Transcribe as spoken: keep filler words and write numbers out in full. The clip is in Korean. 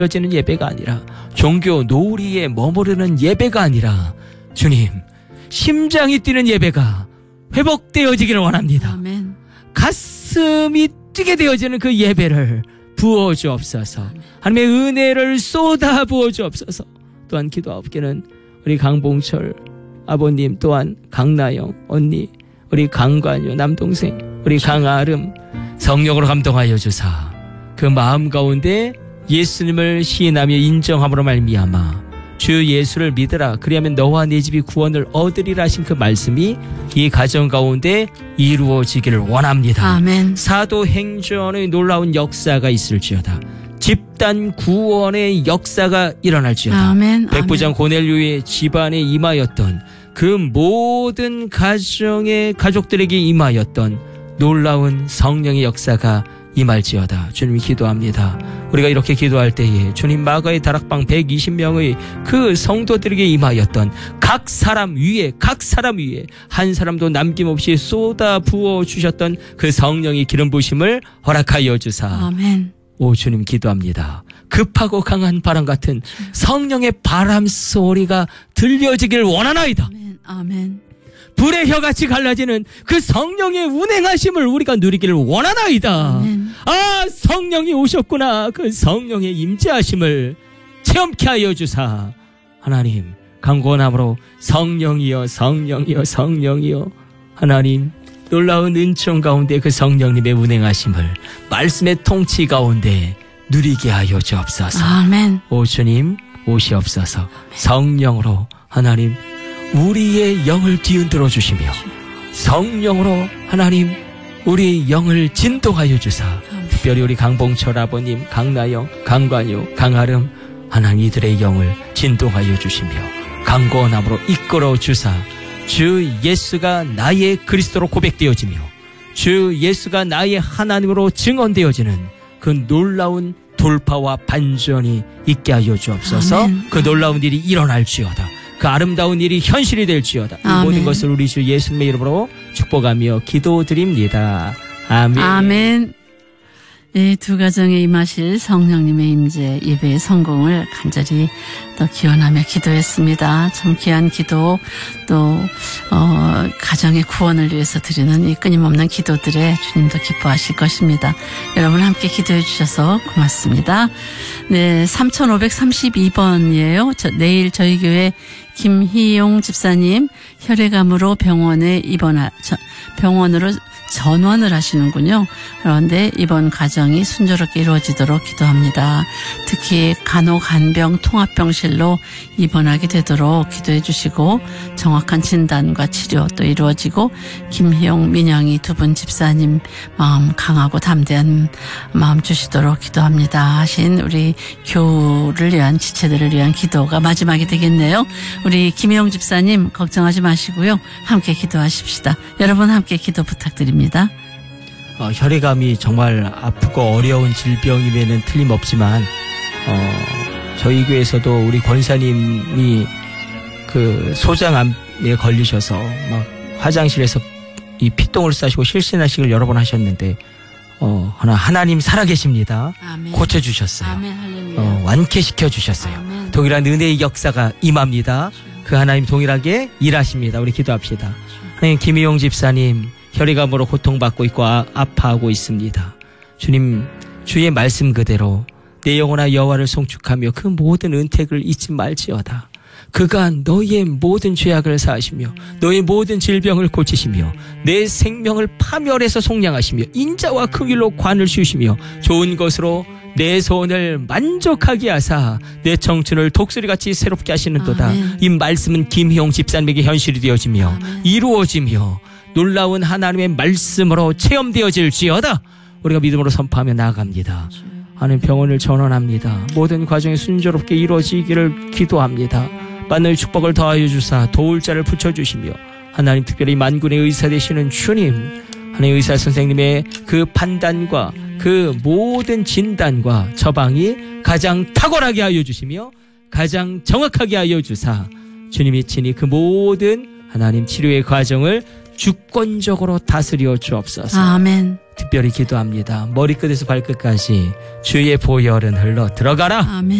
지는 예배가 아니라 종교 놀이에 머무르는 예배가 아니라 주님 심장이 뛰는 예배가 회복되어지기를 원합니다. 아멘. 가슴이 뛰게 되어지는 그 예배를 부어주옵소서. 아멘. 하나님의 은혜를 쏟아 부어주옵소서. 또한 기도하옵기는 우리 강봉철 아버님, 또한 강나영 언니, 우리 강관유 남동생, 우리 강아름 성령으로 감동하여 주사 그 마음 가운데 예수님을 시인하며 인정함으로 말미암아 주 예수를 믿으라 그리하면 너와 네 집이 구원을 얻으리라 하신 그 말씀이 이 가정 가운데 이루어지기를 원합니다. 아멘. 사도행전의 놀라운 역사가 있을지어다. 집단 구원의 역사가 일어날지어다. 아멘. 백부장 고넬료의 집안에 임하였던 그 모든 가정의 가족들에게 임하였던 놀라운 성령의 역사가 임할지어다. 주님이 기도합니다. 우리가 이렇게 기도할 때에 주님 마가의 다락방 백이십 명의 그 성도들에게 임하였던 각 사람 위에 각 사람 위에 한 사람도 남김없이 쏟아 부어 주셨던 그 성령의 기름 부으심을 허락하여 주사. 아멘. 오 주님 기도합니다. 급하고 강한 바람 같은 성령의 바람 소리가 들려지길 원하나이다. 아멘. 아멘. 불의 혀같이 갈라지는 그 성령의 운행하심을 우리가 누리기를 원하나이다. 아멘. 아 성령이 오셨구나. 그 성령의 임재하심을 체험케 하여 주사. 하나님 강권함으로 성령이여 성령이여 성령이여 하나님 놀라운 은총 가운데 그 성령님의 운행하심을 말씀의 통치 가운데 누리게 하여 주옵소서. 아멘. 오 주님 오시옵소서. 성령으로 하나님 우리의 영을 뒤흔들어 주시며 성령으로 하나님 우리의 영을 진동하여 주사. 아멘. 특별히 우리 강봉철 아버님, 강나영, 강관유, 강아름 하나님 이들의 영을 진동하여 주시며 강건함으로 이끌어 주사. 주 예수가 나의 그리스도로 고백되어지며 주 예수가 나의 하나님으로 증언되어지는 그 놀라운 돌파와 반전이 있게 하여 주옵소서. 아멘. 그 놀라운 일이 일어날지어다. 그 아름다운 일이 현실이 될지어다. 이 아멘. 모든 것을 우리 주 예수님의 이름으로 축복하며 기도드립니다. 아멘. 아멘. 이 두 가정에 임하실 성령님의 임재 예배의 성공을 간절히 또 기원하며 기도했습니다. 참 귀한 기도 또 어, 가정의 구원을 위해서 드리는 이 끊임없는 기도들에 주님도 기뻐하실 것입니다. 여러분 함께 기도해 주셔서 고맙습니다. 네, 삼천오백삼십이 번이에요. 저, 내일 저희 교회 김희용 집사님 혈액암으로 병원에 입원하 저, 병원으로 전원을 하시는군요. 그런데 이번 과정이 순조롭게 이루어지도록 기도합니다. 특히 간호간병 통합병실로 입원하게 되도록 기도해 주시고 정확한 진단과 치료 또 이루어지고 김희용, 민영이 두 분 집사님 마음 강하고 담대한 마음 주시도록 기도합니다 하신 우리 교우를 위한 지체들을 위한 기도가 마지막이 되겠네요. 우리 김희용 집사님 걱정하지 마시고요. 함께 기도하십시다. 여러분 함께 기도 부탁드립니다. 어, 혈액암이 정말 아프고 어려운 질병임에는 틀림없지만 어, 저희 교회에서도 우리 권사님이 그 소장암에 걸리셔서 막 화장실에서 이 피똥을 싸시고 실신하시기를 여러 번 하셨는데 어, 하나 하나님 살아계십니다. 아멘. 고쳐주셨어요. 아멘. 할렐루야. 어, 완쾌시켜 주셨어요. 아멘. 동일한 은혜의 역사가 임합니다. 그 하나님 동일하게 일하십니다. 우리 기도합시다. 하나님 김희용 집사님 혈액암으로 고통받고 있고 아, 아파하고 있습니다. 주님 주의 말씀 그대로 내 영혼아 여호와를 송축하며 그 모든 은택을 잊지 말지어다. 그가 너의 모든 죄악을 사하시며 너의 모든 질병을 고치시며 내 생명을 파멸해서 속량하시며 인자와 그 길로 관을 씌우시며 좋은 것으로 내 소원을 만족하게 하사 내 청춘을 독수리같이 새롭게 하시는도다. 아멘. 이 말씀은 김희용 집사님에게 현실이 되어지며 아멘. 이루어지며 놀라운 하나님의 말씀으로 체험되어질지어다. 우리가 믿음으로 선포하며 나아갑니다. 하나님 병원을 전원합니다. 모든 과정이 순조롭게 이루어지기를 기도합니다. 만날 축복을 더하여 주사 도울 자를 붙여주시며 하나님 특별히 만군의 의사 되시는 주님 하나님 의사 선생님의 그 판단과 그 모든 진단과 처방이 가장 탁월하게 하여 주시며 가장 정확하게 하여 주사 주님이 친히 그 모든 하나님 치료의 과정을 주권적으로 다스려 주옵소서. 아멘. 특별히 기도합니다. 머리끝에서 발끝까지 주의 보혈은 흘러 들어가라. 아멘.